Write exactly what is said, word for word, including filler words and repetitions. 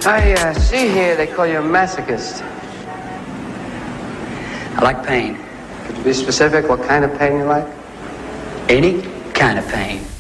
I uh, see here they call you a masochist. I like pain. Could you be specific what kind of pain you like? Any kind of pain.